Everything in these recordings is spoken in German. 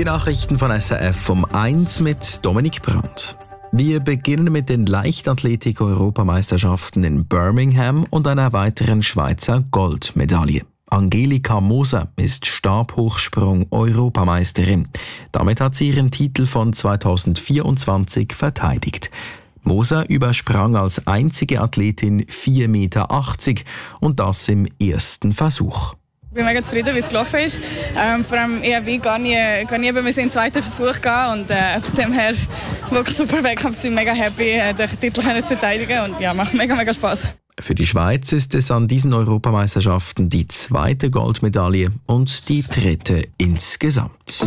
Nachrichten von SRF um 1 mit Dominik Brandt. Wir beginnen mit den Leichtathletik-Europameisterschaften in Birmingham und einer weiteren Schweizer Goldmedaille. Angelika Moser ist Stabhochsprung-Europameisterin. Damit hat sie ihren Titel von 2024 verteidigt. Moser übersprang als einzige Athletin 4,80 Meter und das im ersten Versuch. Ich bin mega zufrieden, wie es gelaufen ist. Vor allem ich habe gar nie in den zweiten Versuch gehen und von dem her wirklich super Wettkampf. Ich bin mega happy, den Titel zu verteidigen und ja, macht mega Spaß. Für die Schweiz ist es an diesen Europameisterschaften die zweite Goldmedaille und die dritte insgesamt.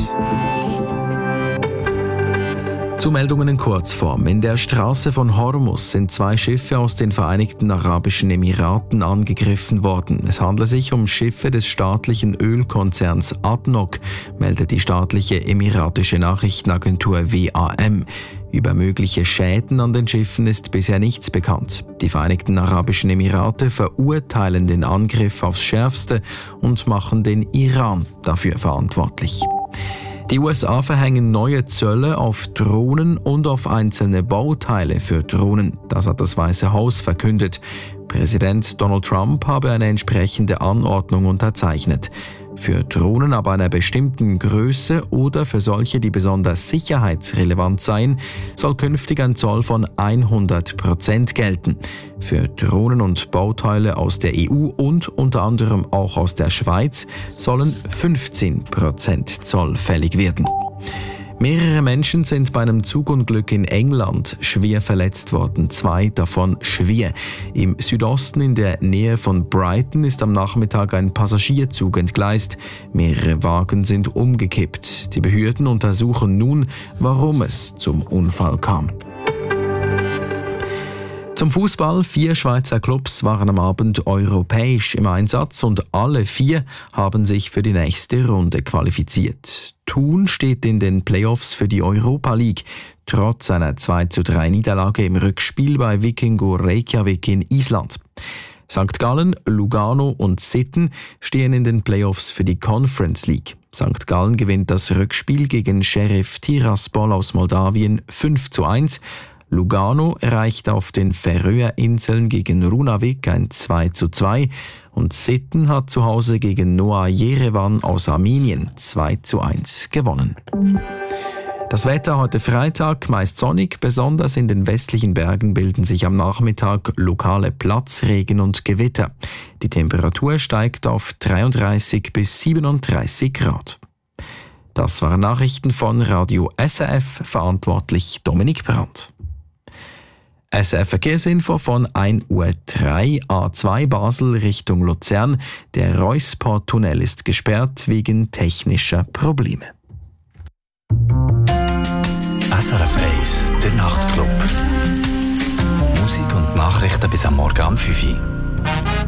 Zu Meldungen in Kurzform. In der Straße von Hormuz sind 2 Schiffe aus den Vereinigten Arabischen Emiraten angegriffen worden. Es handelt sich um Schiffe des staatlichen Ölkonzerns ADNOC, meldet die staatliche emiratische Nachrichtenagentur WAM. Über mögliche Schäden an den Schiffen ist bisher nichts bekannt. Die Vereinigten Arabischen Emirate verurteilen den Angriff aufs Schärfste und machen den Iran dafür verantwortlich. Die USA verhängen neue Zölle auf Drohnen und auf einzelne Bauteile für Drohnen. Das hat das Weiße Haus verkündet. Präsident Donald Trump habe eine entsprechende Anordnung unterzeichnet. Für Drohnen ab einer bestimmten Größe oder für solche, die besonders sicherheitsrelevant seien, soll künftig ein Zoll von 100% gelten. Für Drohnen und Bauteile aus der EU und unter anderem auch aus der Schweiz sollen 15% Zoll fällig werden. Mehrere Menschen sind bei einem Zugunglück in England schwer verletzt worden, 2 davon schwer. Im Südosten in der Nähe von Brighton ist am Nachmittag ein Passagierzug entgleist. Mehrere Wagen sind umgekippt. Die Behörden untersuchen nun, warum es zum Unfall kam. Zum Fußball. 4 Schweizer Clubs waren am Abend europäisch im Einsatz und alle 4 haben sich für die nächste Runde qualifiziert. Thun steht in den Playoffs für die Europa League, trotz einer 2:3 Niederlage im Rückspiel bei Víkingur Reykjavik in Island. St. Gallen, Lugano und Sitten stehen in den Playoffs für die Conference League. St. Gallen gewinnt das Rückspiel gegen Sheriff Tiraspol aus Moldawien 5:1. Lugano erreicht auf den Färöerinseln gegen Runavik ein 2:2 und Sitten hat zu Hause gegen Noah Yerevan aus Armenien 2:1 gewonnen. Das Wetter heute Freitag meist sonnig, besonders in den westlichen Bergen bilden sich am Nachmittag lokale Platzregen und Gewitter. Die Temperatur steigt auf 33 bis 37 Grad. Das waren Nachrichten von Radio SRF, verantwortlich Dominik Brandt. SRF Verkehrsinfo von 1:03 Uhr, A2 Basel Richtung Luzern. Der Reusport-Tunnel ist gesperrt wegen technischer Probleme. SRF 1, der Nachtclub. Musik und Nachrichten bis am Morgen um 5 Uhr.